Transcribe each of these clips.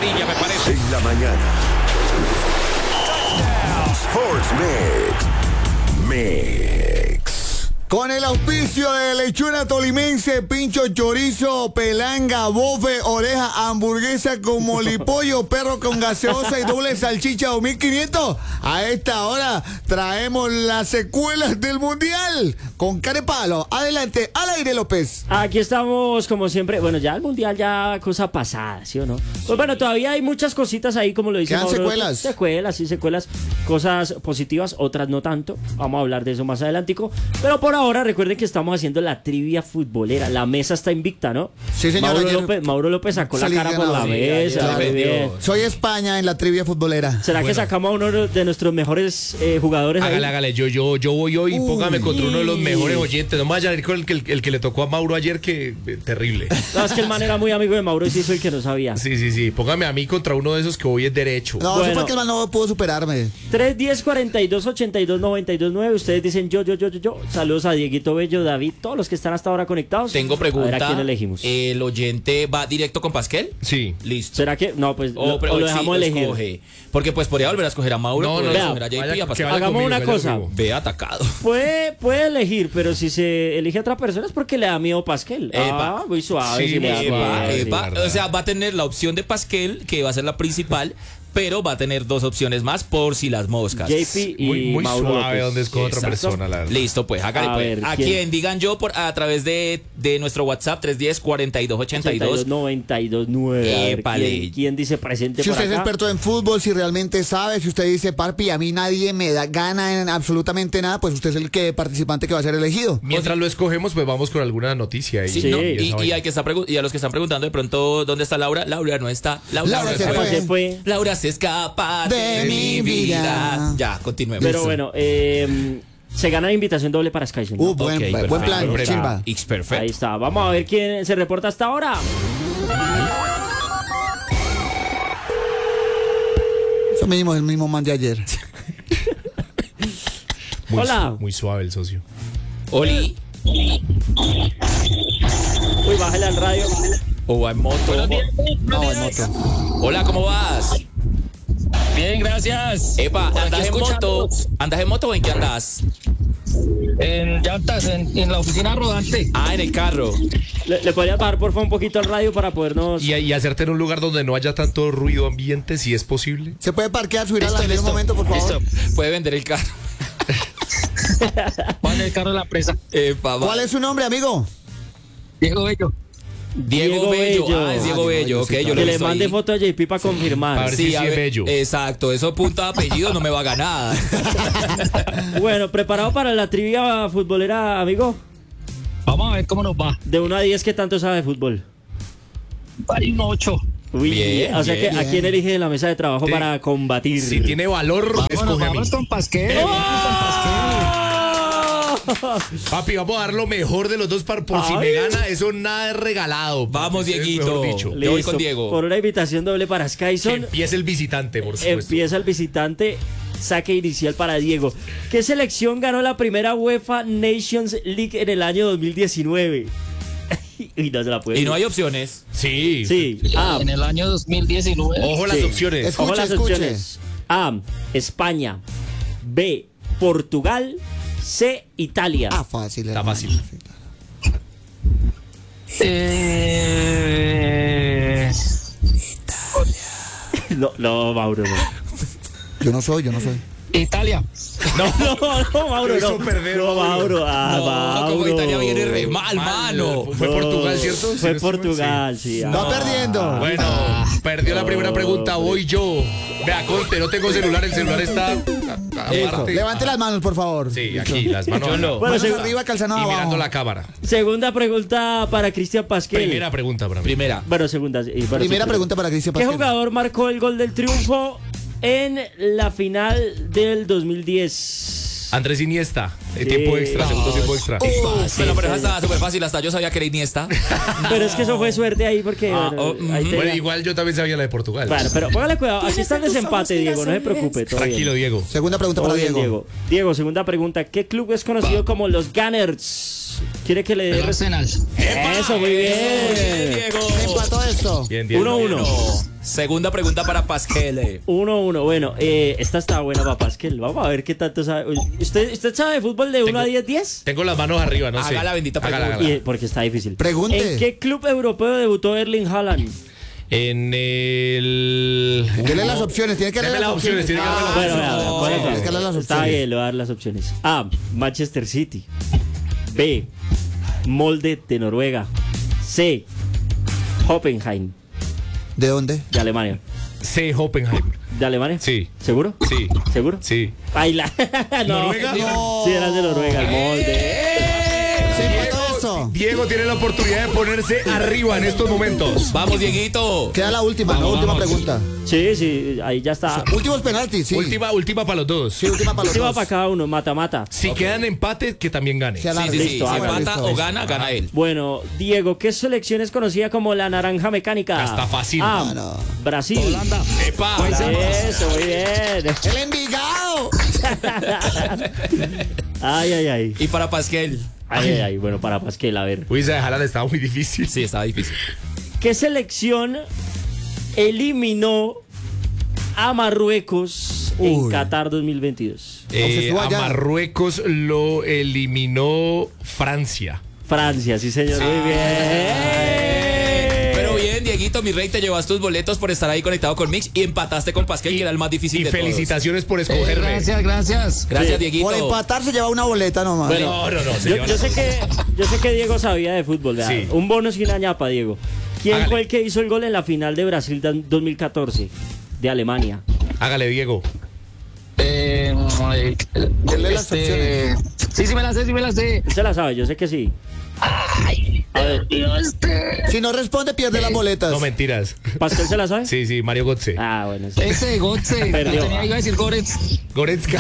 amarilla, me parece. En la mañana. Sports Mix. Con el auspicio de lechona tolimense, pincho, chorizo, pelanga, bofe, oreja, hamburguesa con molipollo, perro con gaseosa y doble salchicha 2500. A esta hora traemos las secuelas del Mundial con Carepalo. Adelante, al aire, López. Aquí estamos, como siempre. Bueno, ya el Mundial, ya cosa pasada, ¿sí o no? Pues bueno, todavía hay muchas cositas ahí, como lo dice ¿Quedan Mauro. secuelas? Secuelas, sí, secuelas. Cosas positivas, otras no tanto. Vamos a hablar de eso más adelantico. Pero por ahora, recuerden que estamos haciendo la trivia futbolera. La mesa está invicta, ¿no? Sí, señor. Mauro López sacó la salí cara por la ganado. mesa. Muy bien. Soy España en la trivia futbolera. ¿Será que sacamos a uno de nuestros mejores jugadores? Hágale, ahí? hágale, yo voy hoy, póngame contra uno de los mejores oyentes. No me vaya a ir con el que le tocó a Mauro ayer, que terrible. No, es que el man era muy amigo de Mauro y sí hizo el que no sabía. Sí, póngame a mí contra uno de esos que hoy es derecho. No, Bueno. eso fue que el man no pudo superarme. 310-42-82-92-9. Ustedes dicen yo. Saludos a Dieguito Bello, David, todos los que están hasta ahora conectados. Tengo pregunta. A ver a quién elegimos. ¿El oyente va directo con Pasquel? Sí. Listo. ¿Será que? No, pues O lo dejamos sí, elegir. escoge. Porque pues podría volver a escoger a Mauro, No, podría no, escoger a JP vaya, y a Pasquel. que vaya Hagamos conmigo, una vaya cosa. conmigo. Ve atacado. Puede elegir, pero si se elige a otra persona es porque le da miedo Pasquel. Epa. Muy suave. Sí, sí le da muy miedo, suave, sí. Epa, verdad. o sea, va a tener la opción de Pasquel, que va a ser la principal, pero va a tener dos opciones más por si las moscas. JP y Muy Mauro suave López. donde escoge otra Exacto. persona, la verdad. Listo, pues, hágale A pues. ver, ¿A ¿quién? quién? Digan yo a través de nuestro WhatsApp 310-4282. 92-9. A ver, Épale. ¿quién dice presente Si por usted es acá? experto en fútbol, si realmente sabe, si usted dice, Parpi, a mí nadie me da gana en absolutamente nada, pues usted es el participante que va a ser elegido. Mientras lo escogemos, pues vamos con alguna noticia. Sí, Sí. no, esa y vaina. hay que estar y a los que están preguntando de pronto dónde está Laura. Laura no está. Laura se fue. Se fue. Laura se escapa De mi vida. Ya, continuemos. Pero bueno, se gana la invitación doble para Skyson, ¿no? Buen perfecto. plan, Buen chimba. X Ahí perfecto. está. Vamos a ver quién se reporta hasta ahora. Eso mínimo es el mismo man de ayer. Hola. Muy suave el socio. Oli. Uy, bájale al radio. O va en moto. No, en moto. Hola, ¿cómo vas? Bien, gracias. Epa, Por ¿andas aquí en moto? escuchándolos. ¿Andas en moto o en qué andas? En llantas, en la oficina rodante. Ah, en el carro. ¿Le podrías bajar por favor un poquito al radio para podernos... Y hacerte en un lugar donde no haya tanto ruido ambiente, si es posible. ¿Se puede parquear, subir a la Listo, un momento, por favor? Listo. Puede vender el carro. Va en el carro de la empresa. Epa, va. ¿Cuál es su nombre, amigo? Diego Bello. Diego Bello. Ah, es Diego Bello. Ok, yo lo Que he le visto mande ahí. foto a JP para confirmar. A ver si a es ver, Bello. Exacto, eso punta de apellido no me va a ganar. Bueno, ¿preparado para la trivia futbolera, amigo? Vamos a ver cómo nos va. De 1 a 10, ¿qué tanto sabe de fútbol? Hay un 8. Uy, Bien, o sea bien, que ¿a quién elige de la mesa de trabajo Sí. para combatir? Si tiene valor, escoge a mí. Vamos con Pasquel. Vamos con Pasquel. Papi, vamos a dar lo mejor de los dos por si me gana. Eso nada es regalado. Vamos, Eso es Dieguito. mejor dicho. Le voy con Diego. Por una invitación doble para Que Skyson, empiece el visitante, por supuesto. empieza el visitante. Saque inicial para Diego. ¿Qué selección ganó la primera UEFA Nations League en el año 2019? Y no se la puede. Y no hay opciones. Sí. Sí. A. En el año 2019. Ojo las Sí. opciones. Escuche, Ojo las escuche. opciones. A. España. B. Portugal. C. Italia. Ah, fácil. Está hermano. fácil. No, Mauro, no. Yo no soy. Italia. No, Mauro, Eso no. perder, No, Mauro. Ah, No, Mauro. como Italia viene re mal, mano. Fue No, Portugal, ¿cierto? Si Fue no estoy mal, Portugal, sí. Va perdiendo. Bueno, perdió la primera pregunta, voy yo. Vea, conste, no tengo celular, el celular está aparte. Levante las manos, por favor. Sí, aquí, las manos. Bueno, Manos seg- arriba, calzado Y abajo. mirando la cámara. Segunda pregunta para Cristian Pasquel. Primera pregunta para mí. Primera. Bueno, segunda. Bueno, Primera sí, pregunta para Cristian ¿Qué Pasquel. jugador marcó el gol del triunfo en la final del 2010? Andrés Iniesta, tiempo extra, segundo tiempo extra. Pero esa estaba súper fácil, hasta yo sabía que era Iniesta. Pero es que eso fue suerte ahí porque... ahí te- Bueno, igual yo también sabía la de Portugal. Bueno, pero póngale cuidado. Aquí está el desempate, Diego. No se preope. todo Tranquilo, bien. Diego. Segunda pregunta Todo para bien, Diego. Diego, segunda pregunta. ¿Qué club es conocido como los Gunners? ¿Quiere que le dé... El Arsenal. Eso, muy bien. Diego. Se empató esto. Bien, Diego. 1-1. Segunda pregunta para Pasquel. 1-1. Bueno, esta está buena para Pasquel. Vamos a ver qué tanto sabe. ¿Usted sabe de fútbol de 1 a 10? Tengo las manos arriba, no sé. Haga la bendita pregunta. Porque está difícil. Pregunte. ¿En qué club europeo debutó Erling Haaland? En el... Dele las opciones, tiene que Deme darle las opciones, tiene que darme las Bueno, opciones. Tienes que darle las está opciones. bien, le voy a dar las opciones. A. Manchester City. B. Molde de Noruega. C. Hoffenheim ¿De dónde? de Alemania. C. Hoppenheim. ¿De Alemania? Sí. ¿Seguro? Sí. ¿Seguro? Sí. Ay, la... no. ¿Noruega? No. Sí, eran de Noruega, el molde. Sí, empató eso. Diego tiene la oportunidad de ponerse arriba en estos momentos. Vamos, Dieguito. Queda la última, ¿no? Última pregunta. Sí, ahí ya está. Últimos penaltis, sí. Última para los dos. Sí, última para los Última dos. para cada uno, mata. Si quedan empates, que también gane. Se alarga. Sí, sí, Listo, si hágale, empata listo, o listo. gana él. Bueno, Diego, ¿qué selección es conocida como la naranja mecánica? Está fácil. A. Ah, no. Brasil. ¡Epa! Eso, muy bien. ¡El Envigado! Ay. Y para Pasquel. Ay. Bueno, para Pasquel, a ver. Uy, esa de Haaland estaba muy difícil. Sí, estaba difícil. ¿Qué selección eliminó a Marruecos en Uy. Qatar 2022? se estuvo A allá. Marruecos lo eliminó Francia. Francia, sí señor, muy bien. Pero bien, Dieguito, mi rey, te llevas tus boletos por estar ahí conectado con Mix y empataste con Pasquel, que era el más difícil Y de todos. felicitaciones por escogerme. Gracias. Gracias, Sí. Dieguito. Por empatar se lleva una boleta nomás. Bueno, No, se Yo, llevan yo las sé que Diego sabía de fútbol, ¿verdad? Sí. Un bono sin añapa, Diego. ¿Quién Hágale. fue el que hizo el gol en la final de Brasil 2014 de Alemania? Hágale, Diego. Denle las opciones. Sí, me la sé. Usted la sabe, yo sé que sí. A ver, Si no responde, pierde las boletas. No, mentiras. ¿Pascal se la sabe? Sí, Mario Götze. Ah, bueno. Sí. Ese Gotze. Perdió. Iba a decir Goretz. Goretzka.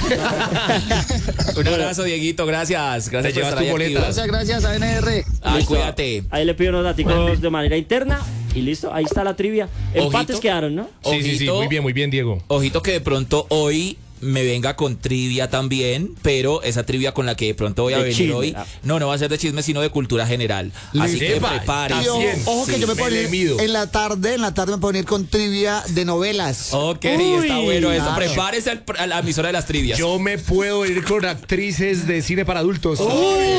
Un abrazo, Dieguito, gracias. Gracias Te por llevas estar tu ahí boleta. activo. Gracias a NR. Ay, Listo. cuídate. Ahí le pido unos daticos de manera interna y listo, ahí está la trivia. Empates Ojito. quedaron, ¿no? Sí, Ojito. muy bien, Diego. Ojito que de pronto hoy me venga con trivia también, pero esa trivia con la que de pronto voy a De venir chisme, hoy, ah. no va a ser de chisme, sino de cultura general. Así que Epa, prepárense. Y ojo, Bien, ojo que sí, yo me me puedo le ir mido. en la tarde me puedo ir con trivia de novelas. Ok, Uy, está bueno eso. claro. Prepárese a la emisora de las trivias. Yo me puedo ir con actrices de cine para adultos. Uy,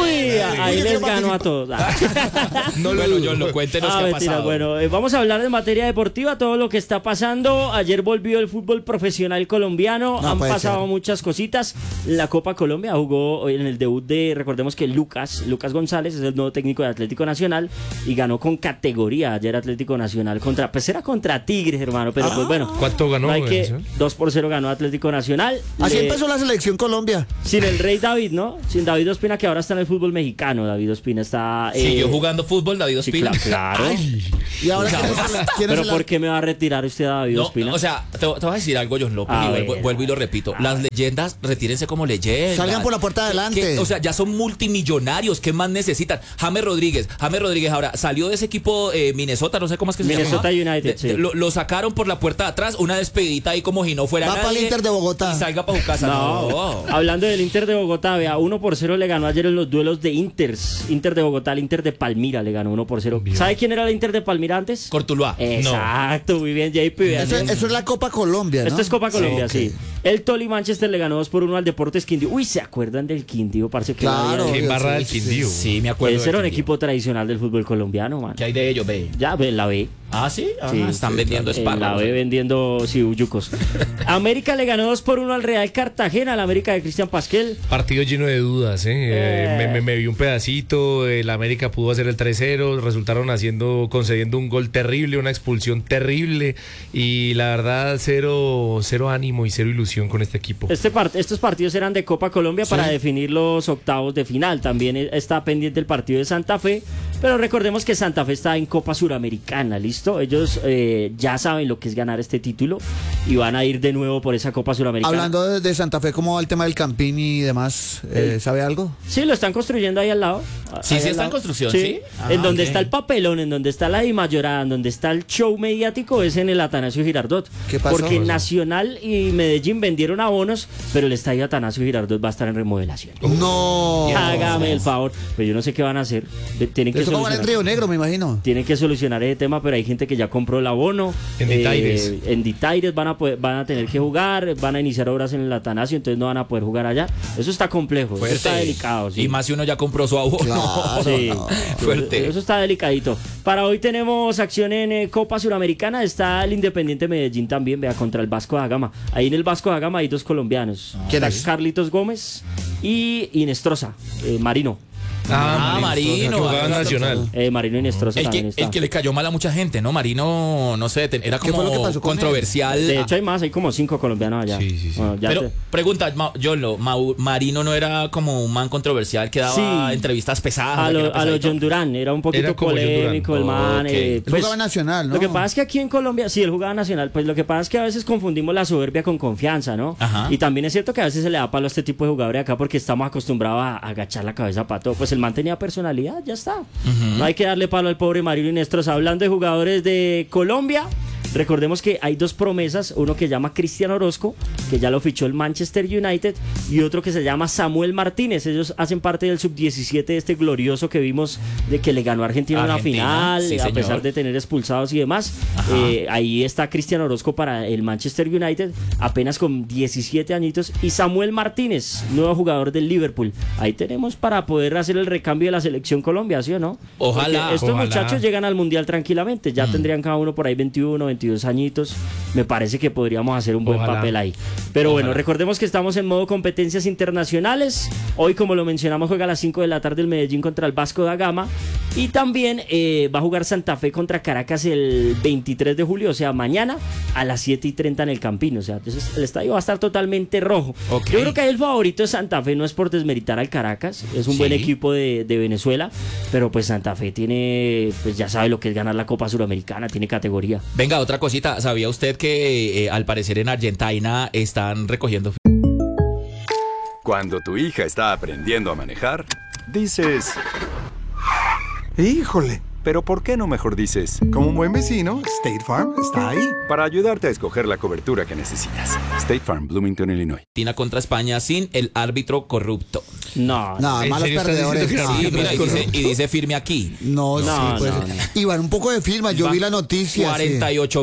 ahí Yo les quiero ganó a todos. No lo Bueno, dudo. John, lo cuéntenos qué ha Mentira, pasado. bueno, vamos a hablar de materia deportiva, todo lo que está pasando. Ayer volvió el fútbol profesional colombiano, No han puede pasado ser. muchas cositas. La Copa Colombia jugó en el debut de, recordemos que Lucas González es el nuevo técnico de Atlético Nacional y ganó con categoría ayer Atlético Nacional contra, pues era contra Tigres, hermano, pero pues bueno. ¿Cuánto ganó? No hay que, eso? 2-0 ganó Atlético Nacional. Así Le- empezó la selección Colombia. Sin el Rey David, ¿no? Sin David Ospina, que ahora está en el fútbol mexicano. David Ospina está... Siguió jugando fútbol, David Sí, Ospina. claro. Y ahora ¿quién es Pero el ¿por qué me va a retirar usted a David No, Ospina? o sea, te voy a decir algo, John López, A y ver. vuelvo y lo repito. Las leyendas, retírense como leyendas. Salgan por la puerta de adelante. O sea, ya son multimillonarios. ¿Qué más necesitan? James Rodríguez ahora salió de ese equipo Minnesota, no sé cómo es que se llama. Minnesota United, sí. Lo sacaron por la puerta de atrás, una despedidita ahí como si no fuera Va nadie. para el Inter de Bogotá. Y salga para su casa. No. Hablando del Inter de Bogotá, vea, 1-0 le ganó ayer en los duelos de Inters. Inter de Bogotá, al Inter de Palmira le ganó 1-0. ¿Sabe quién era el Inter de Palmira antes? Cortuluá. Exacto, muy bien, JP. vea, Eso es la Copa Colombia, ¿no? Esto es Copa Colombia, ok. sí. El Tolly Manchester le ganó 2-1 al Deportes Quindío. Uy, ¿se acuerdan del Quindío, parce? Que Claro. Qué obvio, barra sí, del sí, Quindío. Sí, me acuerdo. Ese era un del equipo tradicional del fútbol colombiano, man. ¿Qué hay de ellos, ve? Ya, ve, la B. Ah, sí. Sí, Están sí, vendiendo En la espárragos. B vendiendo, sí, uyucos. América le ganó 2-1 al Real Cartagena, al América de Cristian Pasquel. Partido lleno de dudas, me vi un pedacito, el América pudo hacer el 3-0, resultaron concediendo un gol terrible, una expulsión terrible y la verdad cero ánimo y cero ilusión con este equipo. Estos partidos eran de Copa Colombia para definir los octavos de final. También está pendiente el partido de Santa Fe, pero recordemos que Santa Fe está en Copa Suramericana, ¿listo? Ellos ya saben lo que es ganar este título y van a ir de nuevo por esa Copa Suramericana. Hablando de Santa Fe, ¿cómo va el tema del Campín y demás? ¿Sabe algo? Sí, lo están construyendo ahí al lado. Sí, Ahí sí al está en lado. construcción, Sí. ¿sí? En donde ok. está el papelón, en donde está la Dimayorada, en donde está el show mediático, es en el Atanasio Girardot. ¿Qué pasó? Porque Nacional y Medellín vendieron abonos, pero el estadio Atanasio Girardot va a estar en remodelación. No. Hágame el favor. Pero yo no sé qué van a hacer. Tienen que Esto va a jugar en solucionar. Río Negro, me imagino. Tienen que solucionar ese tema, pero hay gente que ya compró el abono. En Ditaires. En Ditaires van a tener que jugar, van a iniciar obras en el Atanasio, entonces no van a poder jugar allá. Eso está complejo, eso está delicado. Sí. Y más si uno ya compró su abono. Claro. Sí, Fuerte. Eso está delicadito. Para hoy tenemos acción en Copa Suramericana. Está el Independiente Medellín también, vea, contra el Vasco da Gama. Ahí en el Vasco da Gama hay dos colombianos. ¿Quién Está es? Carlitos Gómez y Inestrosa, Marino. Marino. Jugaba en Nacional. Marino Inestrosa El también que, está. el que le cayó mal a mucha gente, ¿no? Marino, no sé, era ¿Qué fue lo que como pasó con él? controversial. De hecho hay más, hay como 5 colombianos allá. Sí. Bueno, ya Pero pregunta, Marino no era como un man controversial que daba Sí. entrevistas pesadas. a que lo era pesadito? John Durán, era un poquito Era como John Durán. polémico el man. Ok. Él jugaba Nacional, ¿no? Lo que pasa es que aquí en Colombia, sí, él jugaba Nacional, pues lo que pasa es que a veces confundimos la soberbia con confianza, ¿no? Ajá. Y también es cierto que a veces se le da palo a este tipo de jugadores acá porque estamos acostumbrados a agachar la cabeza para todo. Pues el man tenía personalidad, ya está. No hay que darle palo al pobre Marino Inestrosa. Hablando de jugadores de Colombia, recordemos que hay dos promesas, uno que se llama Cristian Orozco, que ya lo fichó el Manchester United, y otro que se llama Samuel Martínez. Ellos hacen parte del sub-17 de este glorioso que vimos de que le ganó a Argentina en una Argentina, final, sí, a señor. pesar de tener expulsados y demás. Ahí está Cristian Orozco para el Manchester United, apenas con 17 añitos, y Samuel Martínez, nuevo jugador del Liverpool. Ahí tenemos para poder hacer el recambio de la selección Colombia, ¿sí o no? Ojalá. Porque estos Ojalá. muchachos llegan al Mundial tranquilamente, ya tendrían cada uno por ahí 21, 22 añitos. Me parece que podríamos hacer un buen Ojalá. papel ahí. Pero bueno, Ojalá. recordemos que estamos en modo competencias internacionales. Hoy, como lo mencionamos, juega a las 5 de la tarde el Medellín contra el Vasco da Gama. Y también va a jugar Santa Fe contra Caracas el 23 de julio, o sea, mañana a las 7:30 en el Campín. O sea, entonces el estadio va a estar totalmente rojo. Ok. Yo creo que ahí el favorito es Santa Fe, no es por desmeritar al Caracas, es un Sí. buen equipo de Venezuela, pero pues Santa Fe tiene, pues ya sabe lo que es ganar la Copa Suramericana, tiene categoría. Venga, otra cosita. ¿Sabía usted que al parecer en Argentina están recogiendo Cuando tu hija está aprendiendo a manejar, dices... ¡Híjole! Pero ¿por qué no mejor dices? Como un buen vecino, State Farm está ahí. Para ayudarte a escoger la cobertura que necesitas. State Farm, Bloomington, Illinois. Argentina contra España sin el árbitro corrupto? No, No, ¿En malos serio estás perdedores. diciendo que no. Sí, mira, y dice firme aquí. No, No, sí, pues. no, no. Iván, un poco de firmas. Yo vi la noticia. sí.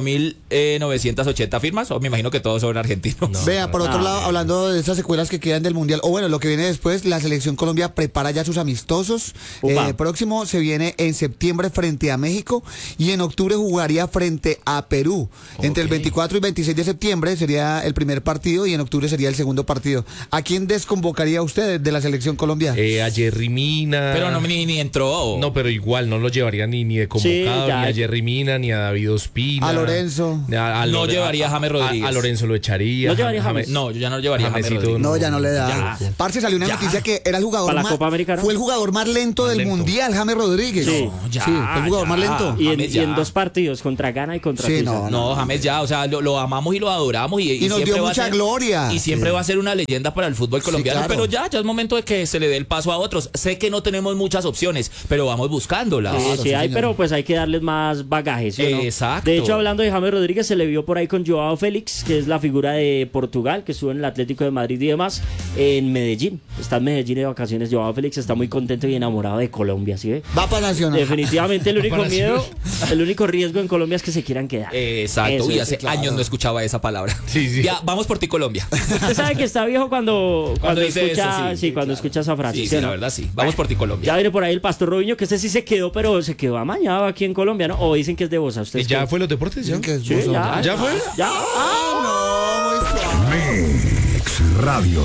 48.980 firmas. Me imagino que todos son argentinos. Vea, por otro lado, hablando de esas secuelas que quedan del Mundial, o bueno, lo que viene después, la selección Colombia prepara ya sus amistosos. Upa. Próximo se viene en septiembre frente a México y en octubre jugaría frente a Perú. Entre el 24 y 26 de septiembre sería el primer partido y en octubre sería el segundo partido. ¿A quién desconvocaría usted de la selección Colombia? A Jerry Mina. Pero no ni entró. No, pero igual no lo llevaría ni de convocado, Sí, ya. ni a Jerry Mina, ni a David Ospina. A Lorenzo. No llevaría a James Rodríguez. A Lorenzo lo echaría. ¿No llevaría a James? No, yo ya no llevaría a James Jamesito, Rodríguez. No, ya no le da. Ya. Parce, salió una Ya. noticia que era el jugador ¿Para la más. Copa América, no? Fue el jugador más lento del lento. Mundial, James Rodríguez. Sí. No, ya, Sí, fue el jugador ya. más lento. y James en ya. dos partidos, contra Ghana y contra Sí, Suiza. no, No, James ya, o sea, lo amamos y lo adoramos y nos siempre dio va a mucha ser- gloria. Y siempre Sí. va a ser una leyenda para el fútbol colombiano, claro. pero ya es momento de que se le dé el paso a otros. Sé que no tenemos muchas opciones, pero vamos buscándolas. Sí, Claro, sí sí, hay, señor. pero pues hay que darles más bagaje, ¿sí o no? Exacto. De hecho, hablando de James Rodríguez, se le vio por ahí con Joao Félix, que es la figura de Portugal, que estuvo en el Atlético de Madrid y demás, en Medellín. Está en Medellín de vacaciones. Joao Félix está muy contento y enamorado de Colombia, ¿sí ve? Va para Nacional. Definitivamente el único Para miedo, el único riesgo en Colombia es que se quieran quedar. Exacto, Eso y es, hace claro. años no escuchaba esa palabra. Sí, sí. Ya, vamos por ti, Colombia. Usted sabe que está viejo cuando dice escucha, eso, sí, cuando escucha esa frase. Sí, ¿sí o sí, no? la verdad sí. Vamos por ti, Ya Colombia. viene por ahí el Pastor Robinho, que este sí se quedó, pero se quedó amañado aquí en Colombia, ¿no? O dicen que es de Bosa. ¿Ustedes ¿Ya creen? fue los deportes? ¿Ya? Dicen que es Sí, Bozo. ya. ¿Ya fue? Ya. No, muy suave. Mix Radio.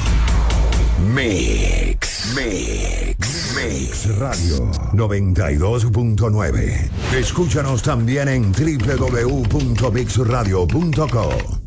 Mix Radio 92.9. Escúchanos también en www.mixradio.co.